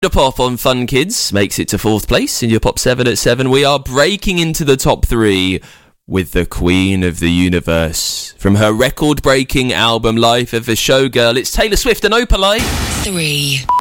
The Pop on Fun Kids makes it to 4th place in your Pop 7 at 7. We are breaking into the top 3 with the Queen of the Universe. From her record-breaking album Life of a Showgirl, it's Taylor Swift and Opalite. 3.